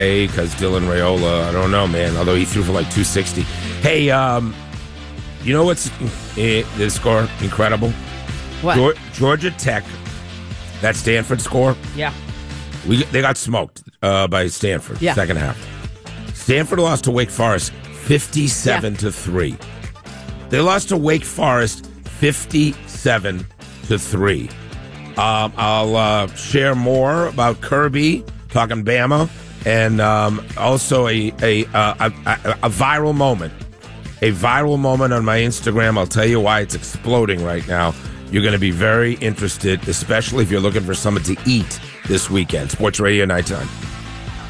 because Dylan Raiola, I don't know, man, although he threw for like 260. Hey, you know what's the score incredible? What? Georgia Tech, that Stanford score. Yeah. They got smoked by Stanford second half. Stanford lost to Wake Forest 57-3. They lost to Wake Forest 57-3. I'll share more about Kirby talking Bama and also a viral moment. A viral moment on my Instagram. I'll tell you why it's exploding right now. You're going to be very interested, especially if you're looking for something to eat this weekend. Sports Radio 910.